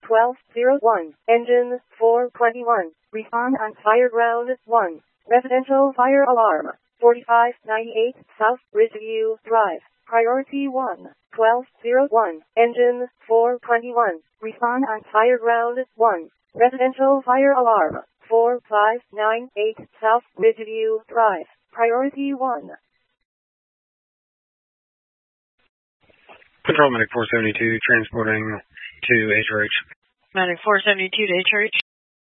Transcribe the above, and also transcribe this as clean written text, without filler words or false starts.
1201. Engine 421. Respond on fire ground 1. Residential fire alarm. 4598 South Ridgeview Drive. Priority 1. 1201. Engine 421. Respond on fire ground 1. Residential fire alarm. 4598 South Ridgeview Drive. Priority 1. Control Medic 472 transporting to HRH. Medic 472 to HRH.